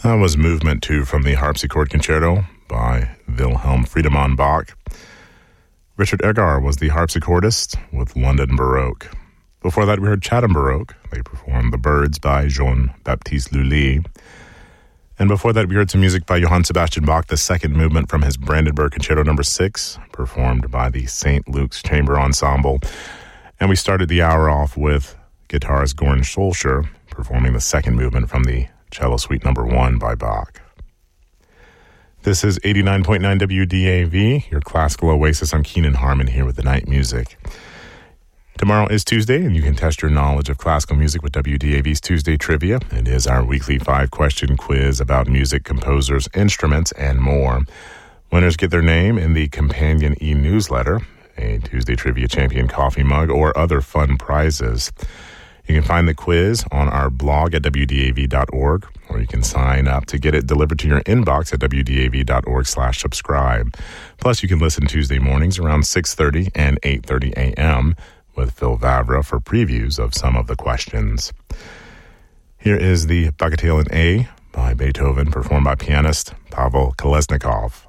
That was Movement 2 from the Harpsichord Concerto by Wilhelm Friedemann Bach. Richard Egar was the harpsichordist with London Baroque. Before that, we heard Chatham Baroque. They performed The Birds by Jean-Baptiste Lully. And before that, we heard some music by Johann Sebastian Bach, the second movement from his Brandenburg Concerto No. 6, performed by the St. Luke's Chamber Ensemble. And we started the hour off with guitarist Gorn Schulcher performing the second movement from the Cello Suite No. 1 by Bach. This is 89.9 WDAV, your classical oasis. I'm Keenan Harmon here with the night music. Tomorrow is Tuesday, and you can test your knowledge of classical music with WDAV's Tuesday Trivia. It is our weekly 5-question quiz about music, composers, instruments, and more. Winners get their name in the companion e-newsletter, a Tuesday Trivia Champion coffee mug, or other fun prizes. You can find the quiz on our blog at WDAV.org, or you can sign up to get it delivered to your inbox at WDAV.org/subscribe. Plus, you can listen Tuesday mornings around 6:30 and 8:30 a.m. with Phil Vavra for previews of some of the questions. Here is the Bagatelle in A by Beethoven, performed by pianist Pavel Kolesnikov.